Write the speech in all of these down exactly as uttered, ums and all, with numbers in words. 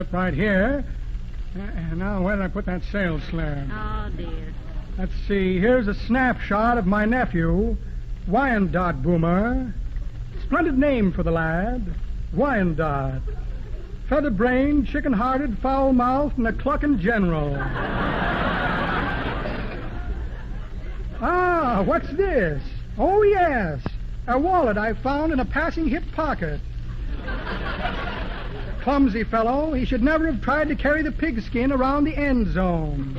Right here. Uh, now, where did I put that sales slip? Oh, dear. Let's see. Here's a snapshot of my nephew, Wyandotte Boomer. Splendid name for the lad. Wyandotte. Feather-brained, chicken-hearted, foul-mouthed, and a clucking general. Ah, what's this? Oh, yes. A wallet I found in a passing hip pocket. Clumsy fellow. He should never have tried to carry the pigskin around the end zone.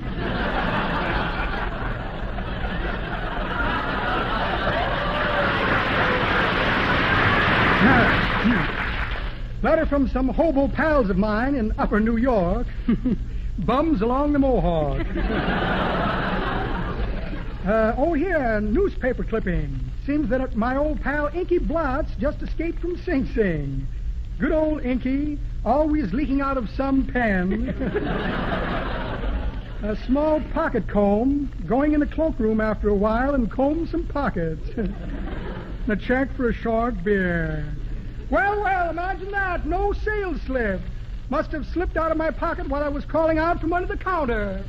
Letter from some hobo pals of mine in upper New York. Bums along the Mohawk. uh, oh, here, newspaper clipping. Seems that my old pal Inky Blotz just escaped from Sing Sing. Good old Inky, always leaking out of some pen. A small pocket comb, going in the cloakroom after a while and comb some pockets. And a check for a short beer. Well, well, imagine that. No sales slip. Must have slipped out of my pocket while I was crawling out from under the counter.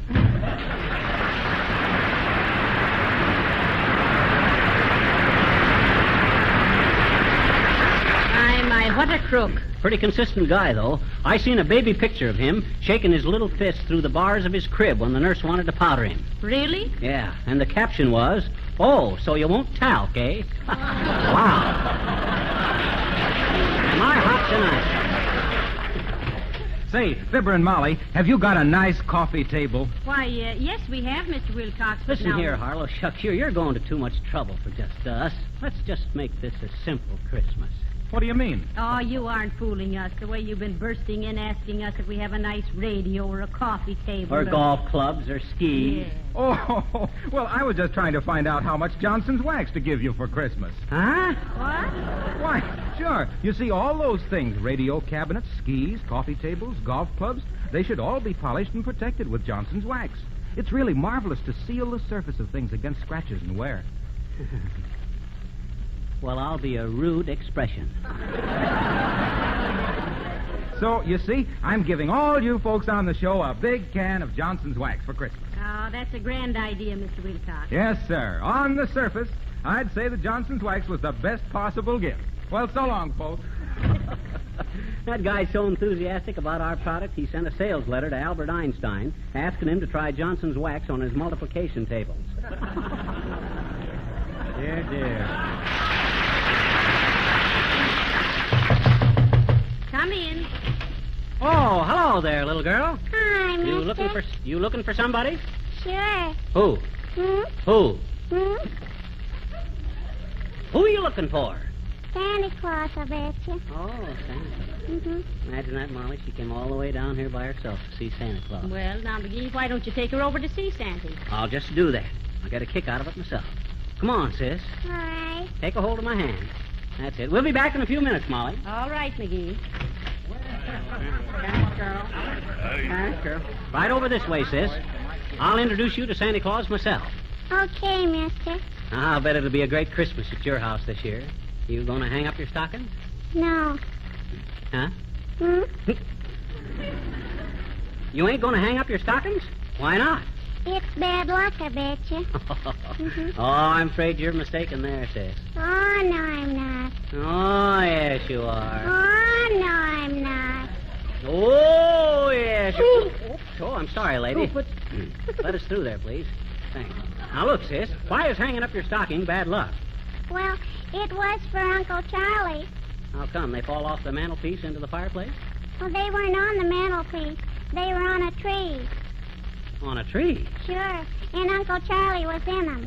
My, my, what a crook. Pretty consistent guy, though. I seen a baby picture of him shaking his little fist through the bars of his crib when the nurse wanted to powder him. Really? Yeah, and the caption was, "Oh, so you won't talc, eh?" Wow. Am I hot tonight? Say, Fibber and Molly, have you got a nice coffee table? Why, uh, yes, we have, Mister Wilcox. but Listen now... here, Harlow. Shucks, you're, you're going to too much trouble for just us. Let's just make this a simple Christmas. What do you mean? Oh, you aren't fooling us the way you've been bursting in asking us if we have a nice radio or a coffee table. Or, or... golf clubs or skis. Yeah. Oh, well, I was just trying to find out how much Johnson's Wax to give you for Christmas. Huh? What? Why, sure. You see, all those things, radio cabinets, skis, coffee tables, golf clubs, they should all be polished and protected with Johnson's Wax. It's really marvelous to seal the surface of things against scratches and wear. Well, I'll be a rude expression. So, you see, I'm giving all you folks on the show a big can of Johnson's Wax for Christmas. Oh, that's a grand idea, Mister Wilcox. Yes, sir. On the surface, I'd say that Johnson's Wax was the best possible gift. Well, so long, folks. That guy's so enthusiastic about our product, he sent a sales letter to Albert Einstein asking him to try Johnson's Wax on his multiplication tables. Dear, dear. Come in. Oh, hello there, little girl. Hi, You mister. looking for you looking for somebody? Sure. Who? Hmm? Who? Hmm? Who are you looking for? Santa Claus, I bet you. Oh, Santa. Mm-hmm. Imagine that, Molly. She came all the way down here by herself to see Santa Claus. Well, now, McGee, why don't you take her over to see Santa? I'll just do that. I get a kick out of it myself. Come on, sis. All right. Take a hold of my hand. That's it. We'll be back in a few minutes, Molly. All right, McGee. Thanks, girl. Thanks, girl. Right over this way, sis. I'll introduce you to Santa Claus myself. Okay, mister. I'll bet it'll be a great Christmas at your house this year. You going to hang up your stockings? No. Huh? Hmm? You ain't going to hang up your stockings? Why not? It's bad luck, I bet you. Mm-hmm. Oh, I'm afraid you're mistaken there, sis. Oh, no, I'm not. Oh, yes, you are. Oh, no, I'm not. Oh, yes. You... Oh, I'm sorry, lady. Let us through there, please. Thanks. Now, look, sis. Why is hanging up your stocking bad luck? Well, it was for Uncle Charlie. How come? They fall off the mantelpiece into the fireplace? Well, they weren't on the mantelpiece. They were on a tree. On a tree? Sure. And Uncle Charlie was in them.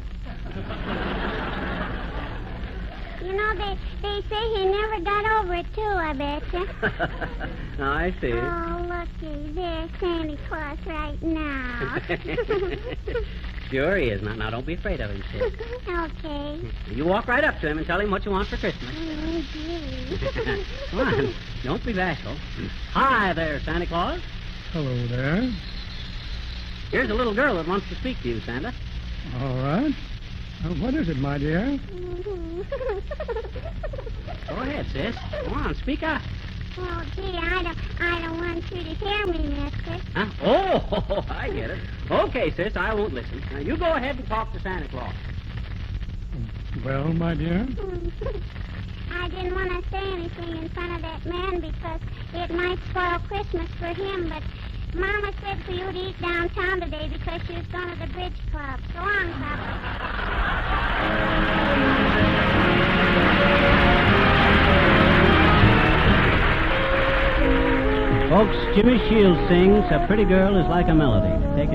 You know, they, they say he never got over it, too, I bet you. I see. Oh, looky, there's Santa Claus right now. Sure he is. Now, now, don't be afraid of him, sis. Okay. You walk right up to him and tell him what you want for Christmas. Oh, gee. Come on. Don't be bashful. Hi there, Santa Claus. Hello there. Here's a little girl that wants to speak to you, Santa. All right. Uh, what is it, my dear? Go ahead, sis. Come on, speak up. Oh, gee, I don't, I don't want you to hear me, mister. Huh? Oh, I get it. Okay, sis, I won't listen. Now, you go ahead and talk to Santa Claus. Well, my dear? I didn't want to say anything in front of that man because it might spoil Christmas for him, but Mama said for you to eat downtown today because she was going to the bridge club. So long, Papa. Folks, Jimmy Shields sings A Pretty Girl is Like a Melody. Take